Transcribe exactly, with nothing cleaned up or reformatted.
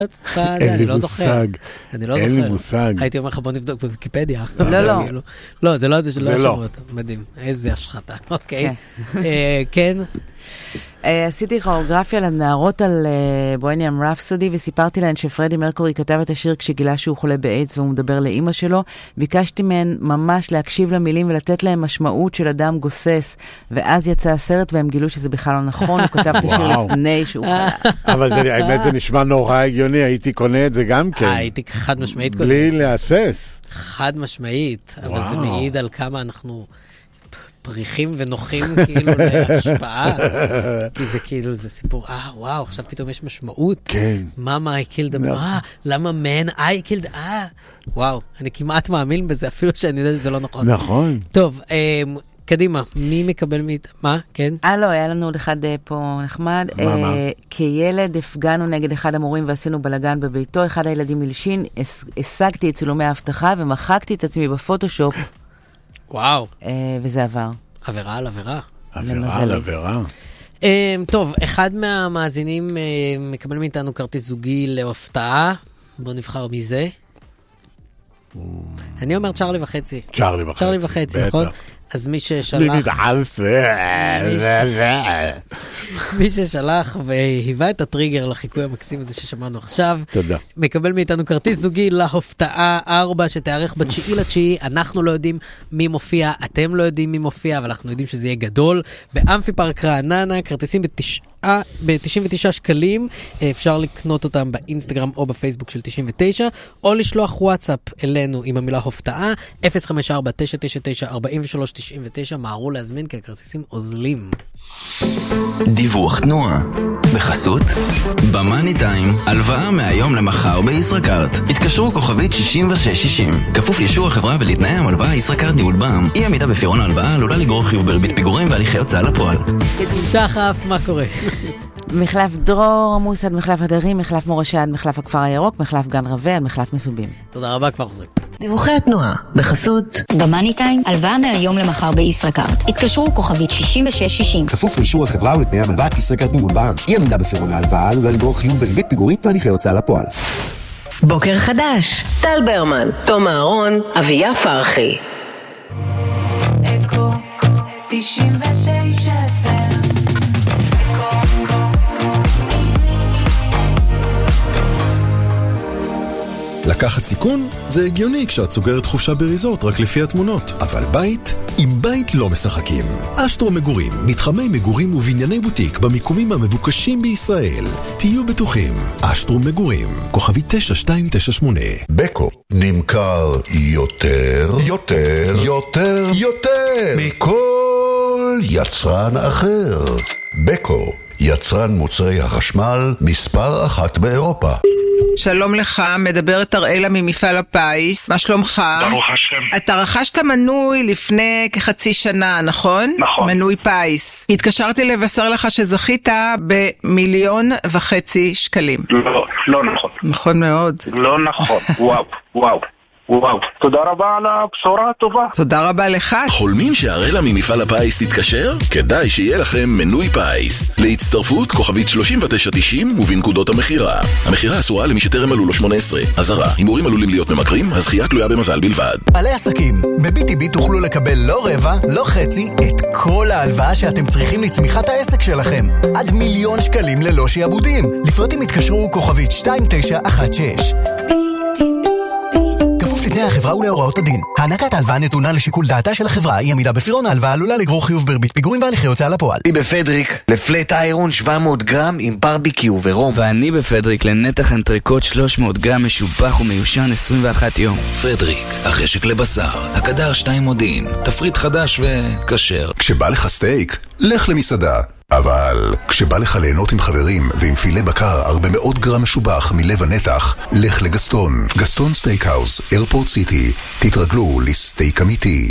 אין לי מושג. אין לי מושג. הייתי אומר לך בוא נבדוק בוויקיפדיה. לא, לא. לא, זה לא שמות. מדהים. איזה השחתה. אוקיי. כן. עשיתי כוריאוגרפיה לנערות על בוהמיאן רפסודי, וסיפרתי להן שפרדי מרקורי כתב את השיר כשגילה שהוא חולה באיידס והוא מדבר לאמא שלו. ביקשתי מהן ממש להקשיב למילים ולתת להם משמעות של אדם גוסס, ואז יצא הסרט והם גילו שזה בכלל לא נכון. הוא כתב את השיר לפני שהוא חלה. אבל האמת זה נשמע נורא הגיוני, הייתי קונה את זה גם כן. הייתי חד משמעית קונה. בלי להסס. חד משמעית, אבל זה מעיד על כמה אנחנו פריחים ונוחים כאילו להשפעה, כי זה כאילו, זה סיפור, אה, וואו, עכשיו פתאום יש משמעות. כן. מאמה, I killed a man, למה man, I killed, אה, וואו, אני כמעט מאמין בזה, אפילו שאני יודע שזה לא נכון. נכון. טוב, קדימה, מי מקבל מי, מה, כן? אה, לא, היה לנו עוד אחד פה נחמד. מה, מה? כילד הפגנו נגד אחד המורים ועשינו בלגן בביתו, אחד הילדים מלשין, השגתי את צילומי ההבטחה ומחקתי את עצמי בפוטושופ. וואו. וזה עבר. עבירה על עבירה. עבירה על עבירה. טוב, אחד מהמאזינים מקבל מאיתנו כרטיס זוגי להפתעה. בוא נבחר מי זה. אני אומר צ'רלי וחצי. צ'רלי וחצי. צ'רלי וחצי, נכון? אז מי ששלח... מי מתעלף? מי ששלח והיווה את הטריגר לחיקוי המקסים הזה ששמענו עכשיו. תודה. מקבל מאיתנו כרטיס זוגי להפתעה ארבע שתארך בתשיעי לתשיעי. אנחנו לא יודעים מי מופיע, אתם לא יודעים מי מופיע, אבל אנחנו יודעים שזה יהיה גדול. באמפי פארק רעננה, כרטיסים ב-תשעים ותשעה שקלים. אפשר לקנות אותם באינסטגרם או בפייסבוק של תשעים ותשע, או לשלוח וואטסאפ אלינו עם המילה הפתעה, אפס חמש ארבע תשע תשע תשע ארבע שלוש תשעים ותשע. מהרו להזמין כי הכרטיסים עוזלים. דיווח תנועה בחסות במאני טיים, הלוואה מהיום למחר בישראכרט. התקשרו כוכבית שישים ושש שישים, כפוף לאישור החברה ולתנאי המלוואה. ישראכרט ניהול בע"מ. אי עמידה בפירעון ההלוואה עלולה לגרור חיוב בריבית פיגורים והליכי הוצאה לפועל. שחף, מה קורה? מחלף דרור עמוס עד מחלף הדרים, מחלף מורשה עד מחלף הכפר הירוק, מחלף גן רווה עד מחלף מסובים. תודה רבה, כבר חוזרים. דיווחי התנועה בחסות במאני טיים, הלוואה מהיום למחר בישראכרט. התקשרו כוכבית שישים ושש שישים, כפוף לאישור החברה ולתנאי המלוואה. ישראכרט ניהול בע"מ. אי עמידה בפירעון ההלוואה עלולה לגרור חיוב בריבית פיגורים והליכי הוצאה לפועל. בוקר חדש, טל ברמן, תום אהרון, אביה פרחי. אקו תשעים ותשע אף אם. לקחת סיכון? זה הגיוני כשאת סוגרת חופשה בריזורט רק לפי התמונות. אבל בית? עם בית לא משחקים. אשטרו מגורים, מתחמי מגורים ובנייני בוטיק במיקומים המבוקשים בישראל. תהיו בטוחים. אשטרו מגורים, כוכבי תשע שתיים תשע שמונה. בקו נמכר יותר, יותר, יותר, יותר מכל יצרן אחר. בקו, יצרן מוצרי החשמל מספר אחת באירופה. שלום לך, מדברת אראלה ממפעל הפיס. מה שלומך? ברוך השם. אתה רכשת מנוי לפני כחצי שנה, נכון? נכון. מנוי פיס. התקשרתי לבשר לך שזכית במיליון וחצי שקלים. לא, לא נכון. נכון מאוד. לא נכון. וואו, וואו. וואו, תודה רבה על הבשורה הטובה. תודה רבה לך. חולמים שהראלה ממפעל הפיס תתקשר? כדאי שיהיה לכם מנוי פיס. להצטרפות כוכבית שלושים ותשע תשעים ובנקודות המחירה. המחירה אסורה למי שטרם מלאו לו שמונה עשרה. אזהרה, הימורים עלולים להיות ממכרים, הזכייה תלויה במזל בלבד. בעלי עסקים, ב-בי טי בי תוכלו לקבל לא רבע, לא חצי, את כל ההלוואה שאתם צריכים לצמיחת העסק שלכם. עד מיליון שקלים ללא שיעבודים. לפרטים התקשרו כוכבית שתיים תשע אחת שש. לפני החברה ולהוראות הדין. הענקת ההלוואה נתונה לשיקול דעתה של החברה. אי עמידה בפירעון ההלוואה עלולה לגרור חיוב בריבית פיגורים והליכי הוצאה לפועל. אני בפדריק לפלט איירון שבע מאות גרם עם ברביקיו ורום. ואני בפדריק לנתח אנטריקוט שלוש מאות גרם משובח ומיושן עשרים ואחד יום. פדריק, החשק לבשר, הקדר שתיים מודיעין, תפריט חדש וקשר. כשבא לך סטייק, לך למסעדה. אבל כשבא לך ליהנות עם חברים ועם פילה בקר הרבה מאות גרם משובח מלב הנתח, לך לגסטון. גסטון סטייקהאוס, איירפורט סיטי. תתרגלו לסטייק אמיתי.